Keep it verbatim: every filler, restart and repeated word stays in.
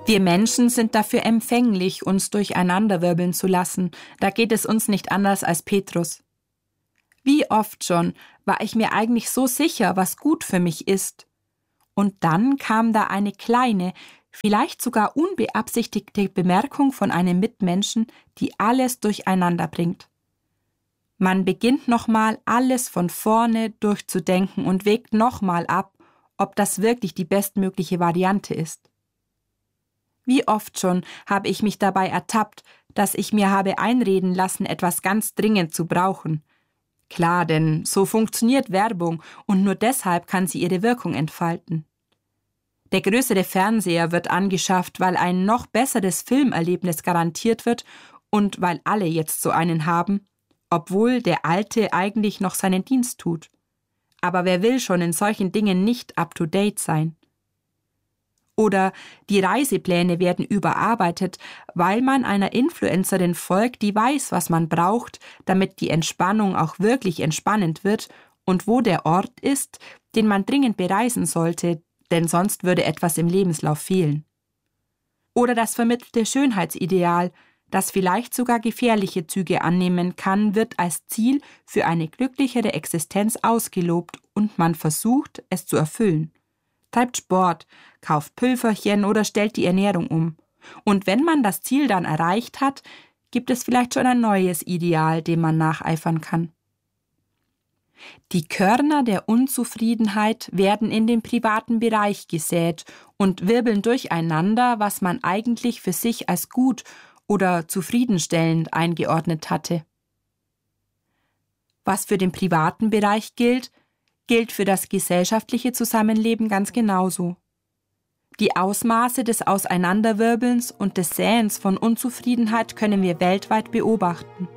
Wir Menschen sind dafür empfänglich, uns durcheinanderwirbeln zu lassen. Da geht es uns nicht anders als Petrus. Wie oft schon war ich mir eigentlich so sicher, was gut für mich ist. Und dann kam da eine kleine, vielleicht sogar unbeabsichtigte Bemerkung von einem Mitmenschen, die alles durcheinander bringt. Man beginnt nochmal alles von vorne durchzudenken und wägt nochmal ab, ob das wirklich die bestmögliche Variante ist. Wie oft schon habe ich mich dabei ertappt, dass ich mir habe einreden lassen, etwas ganz dringend zu brauchen. Klar, denn so funktioniert Werbung und nur deshalb kann sie ihre Wirkung entfalten. Der größere Fernseher wird angeschafft, weil ein noch besseres Filmerlebnis garantiert wird und weil alle jetzt so einen haben, obwohl der alte eigentlich noch seinen Dienst tut. Aber wer will schon in solchen Dingen nicht up-to-date sein? Oder die Reisepläne werden überarbeitet, weil man einer Influencerin folgt, die weiß, was man braucht, damit die Entspannung auch wirklich entspannend wird und wo der Ort ist, den man dringend bereisen sollte, denn sonst würde etwas im Lebenslauf fehlen. Oder das vermittelte Schönheitsideal, das vielleicht sogar gefährliche Züge annehmen kann, wird als Ziel für eine glücklichere Existenz ausgelobt und man versucht, es zu erfüllen. Treibt Sport, kauft Pülferchen oder stellt die Ernährung um. Und wenn man das Ziel dann erreicht hat, gibt es vielleicht schon ein neues Ideal, dem man nacheifern kann. Die Körner der Unzufriedenheit werden in den privaten Bereich gesät und wirbeln durcheinander, was man eigentlich für sich als gut oder zufriedenstellend eingeordnet hatte. Was für den privaten Bereich gilt, gilt für das gesellschaftliche Zusammenleben ganz genauso. Die Ausmaße des Auseinanderwirbelns und des Säens von Unzufriedenheit können wir weltweit beobachten.